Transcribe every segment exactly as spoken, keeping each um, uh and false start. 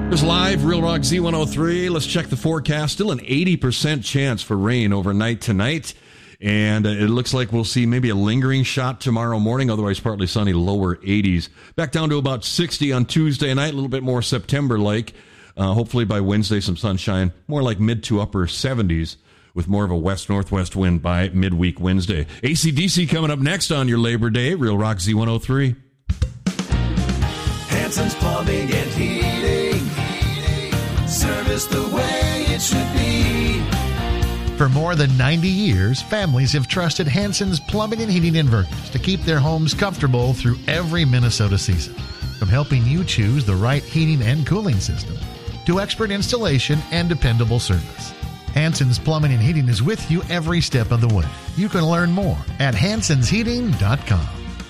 Here's live, Real Rock Z one oh three. Let's check the forecast. Still an eighty percent chance for rain overnight tonight. And uh, it looks like we'll see maybe a lingering shot tomorrow morning. Otherwise, partly sunny, lower eighties. Back down to about sixty on Tuesday night, a little bit more September-like. Uh, hopefully by Wednesday, some sunshine. More like mid to upper seventies with more of a west-northwest wind by midweek Wednesday. A C D C coming up next on your Labor Day. Real Rock Z one oh three. Hanson's Plumbing and Heating. Service the way it should be. For more than ninety years, families have trusted Hanson's Plumbing and Heating Inverters to keep their homes comfortable through every Minnesota season. From helping you choose the right heating and cooling system to expert installation and dependable service, Hanson's Plumbing and Heating is with you every step of the way. You can learn more at hansons heating dot com.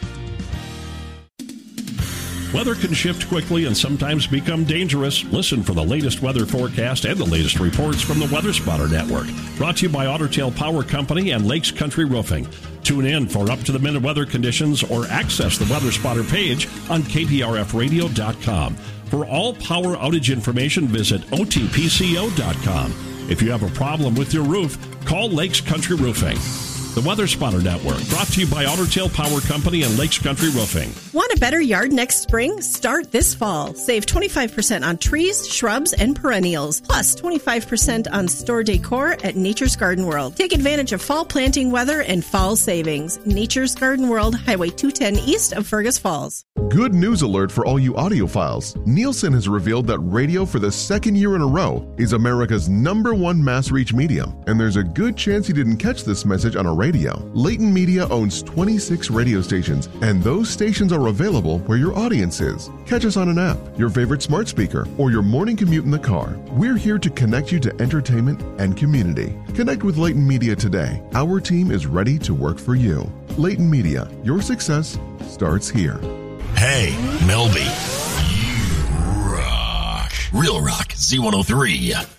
Weather can shift quickly and sometimes become dangerous. Listen for the latest weather forecast and the latest reports from the Weather Spotter Network. Brought to you by Otter Tail Power Company and Lakes Country Roofing. Tune in for up-to-the-minute weather conditions or access the Weather Spotter page on K P R F radio dot com. For all power outage information, visit O T P C O dot com. If you have a problem with your roof, call Lakes Country Roofing. The Weather Spotter Network, brought to you by Otter Tail Power Company and Lakes Country Roofing. Want a better yard next spring? Start this fall. Save twenty-five percent on trees, shrubs, and perennials, plus twenty-five percent on store decor at Nature's Garden World. Take advantage of fall planting weather and fall savings. Nature's Garden World, Highway two ten east of Fergus Falls. Good news alert for all you audiophiles. Nielsen has revealed that radio for the second year in a row is America's number one mass reach medium, and there's a good chance you didn't catch this message on a radio. Leighton Media owns twenty-six radio stations, and those stations are available where your audience is. Catch us on an app, your favorite smart speaker, or your morning commute in the car. We're here to connect you to entertainment and community. Connect with Leighton Media today. Our team is ready to work for you. Leighton Media, your success starts here. Hey, Melby. You rock. Real Rock Z one oh three.